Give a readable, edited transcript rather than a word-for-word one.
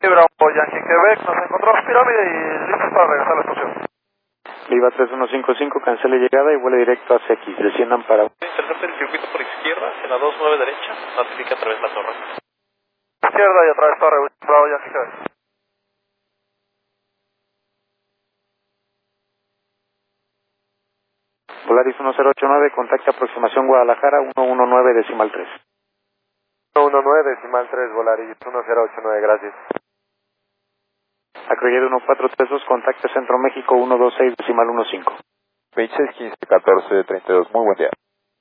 Bravo Yankee Quebec, nos encontramos pirámide y listos para regresar a la estación. Viva 3155, cancele llegada y vuele directo hacia X, desciendan para... Intercepta el circuito por izquierda, en la 29 derecha, notifica a través de la torre. Izquierda y a través torre, Bravo Yankee Quebec. Volaris 1089, contacta aproximación Guadalajara 119.3. 119.3, Volaris 1089, gracias. Acroyed 1432, contacta Centro México 126.15. 2615 14 32, muy buen día.